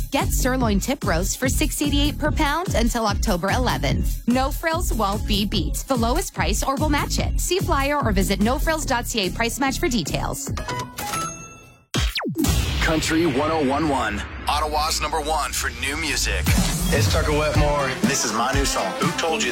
Get sirloin tip roast for $6.88 per pound until October 11th. No Frills won't be beat. The lowest price or we'll match it. See flyer or visit nofrills.ca price match for details. Country 101.1, Ottawa's #1 for new music. It's Tucker Wetmore. This is my new song, Who Told You